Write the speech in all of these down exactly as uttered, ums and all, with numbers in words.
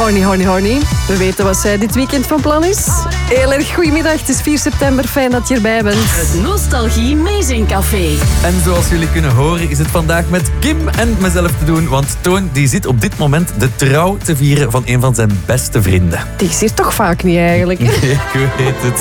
Horny, horny, horny. We weten wat zij dit weekend van plan is. Heel erg goedemiddag, het is vier september. Fijn dat je erbij bent. Het Nostalgie Amazing Café. En zoals jullie kunnen horen is het vandaag met Kim en mezelf te doen. Want Toon die zit op dit moment de trouw te vieren van een van zijn beste vrienden. Die is hier toch vaak niet eigenlijk. Nee, ik weet het.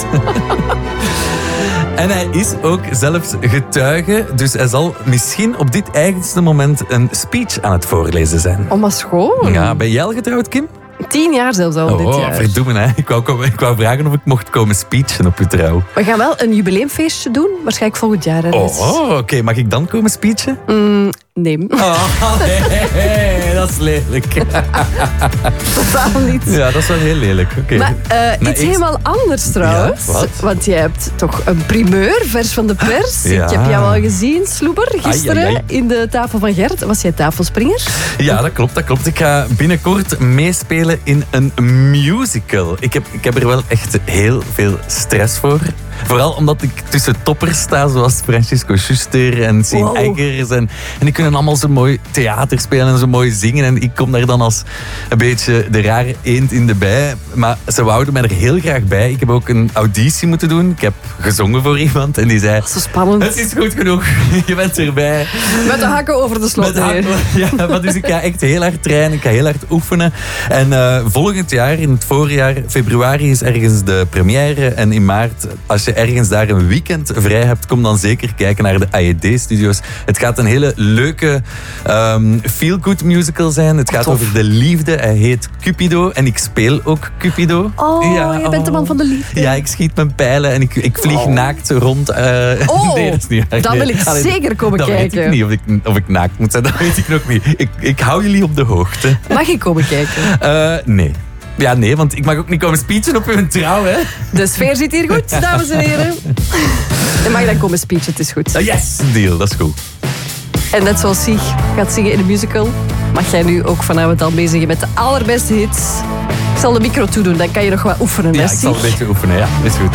En hij is ook zelfs getuige, dus hij zal misschien op dit eigenste moment een speech aan het voorlezen zijn. Oh, maar schoon. Ja, ben jij al getrouwd, Kim? Tien jaar zelfs al Oh, dit jaar. verdoemen, hè. Ik wou, komen- ik wou vragen of ik mocht komen speechen op uw trouw. We gaan wel een jubileumfeestje doen. Waarschijnlijk volgend jaar. Hè, dus. Oh, oh, oké. Mag ik dan komen speechen? Mm, nee, Oh, nee, dat is lelijk. totaal niet. Ja, dat is wel heel lelijk. Oké. Maar eh, Maar iets ik- helemaal anders trouwens. Ja, wat? Want jij hebt toch een primeur, vers van de pers. Ja. Ik heb jou al gezien, Sloeber, gisteren Ai, ai, ai. in de tafel van Gert. Was jij tafelspringer? Ja, dat klopt, dat klopt. Ik ga binnenkort meespelen in een musical. Ik heb, ik heb er wel echt heel veel stress voor. Vooral omdat ik tussen toppers sta, zoals Francisco Schuster en Sien Wow. Eggers. En, en die kunnen allemaal zo mooi theater spelen en zo mooi zingen. En ik kom daar dan als een beetje de rare eend in de bij. Maar ze wouden mij er heel graag bij. Ik heb ook een auditie moeten doen. Ik heb gezongen voor iemand en die zei... Zo spannend. Het is goed genoeg, je bent erbij. Met de hakken over de slot. Met hak- ja, maar dus ik ga echt heel hard trainen, ik ga heel hard oefenen. En uh, volgend jaar, in het voorjaar, februari is ergens de première. En in maart, als je ergens daar een weekend vrij hebt, kom dan zeker kijken naar de A E D-studio's. Het gaat een hele leuke um, feel-good musical zijn. Het gaat Tof. over de liefde. Hij heet Cupido en ik speel ook Cupido. Oh, je bent de man van de liefde. Ja, ik schiet mijn pijlen en ik, ik vlieg Oh. naakt rond. Uh, Oh, nee, dat is niet waar. dan Nee. wil ik Allee, zeker komen dat kijken. weet ik niet of ik, of ik naakt moet zijn, dat weet ik nog niet. Ik, ik hou jullie op de hoogte. Mag ik komen kijken? Uh, nee. Ja, nee, want ik mag ook niet komen speechen op uw trouw, hè. De sfeer zit hier goed, dames en heren. Je mag dan komen speechen, het is goed. Uh, yes, deal, dat is goed. En net zoals Sieg gaat zingen in de musical, mag jij nu ook vanavond al meezingen met de allerbeste hits. Ik zal de micro toedoen, dan kan je nog wat oefenen. Ja, hè, ik zal een Sieg? beetje oefenen, ja. Is goed.